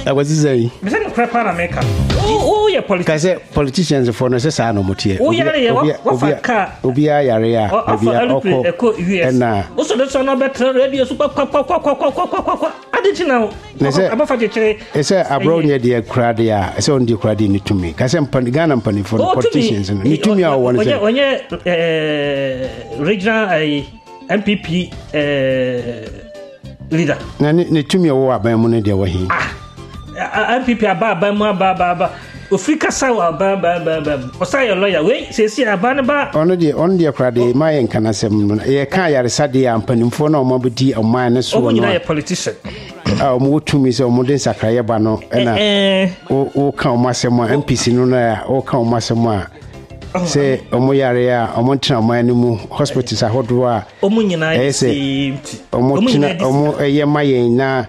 was is a crapper America. Oh, your politicians for necessary no motie. Oh, yeah, what car? Obia yarea, obia and also that's no better radio super. I didn't know. I say abroad near the cradia, I saw on the cradini to me. Casem Panigana Pani for politicians and to me. I want to when you regional MPP leader. Nani to me or by money there were he. MPP Baba. Africa sawa ba osaya lawyer we sesi abanaba on the crowd my enkanasem ye kan yare sade ampanimfo na omabudi oman so no na politician mo tumi se omode sakraye ba no na o kan omasem MPC no na o kan omasem a se omo yare a omo tena oman no mu hospitals ahodo a omo nyina omo tena omo eye mayen na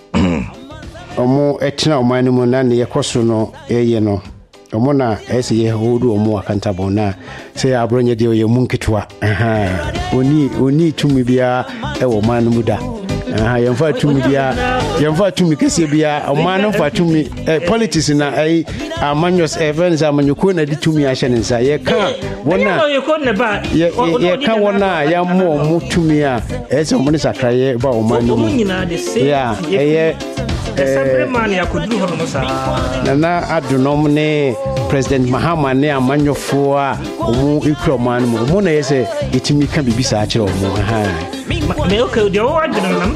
omo etina omani mu na ne yekoso no eye no omo na ese ye hodu omo akantabo na se abronye de ye munketwa oni tumi bia e wo manu mu da yemfa tumi bia yemfa tumi kese bia omanu fa tumi politics na amanyos events amanyuko na di tumi ahye ne nsa ye ka wona ye ka wona ya mo tumi a ese omo ne sakraye ba omanu mu ya Nana adunom ne President Mahama ne amanyofo a omu ikroman mu na yese itimi ka bibisa akire omu me okay de o adunam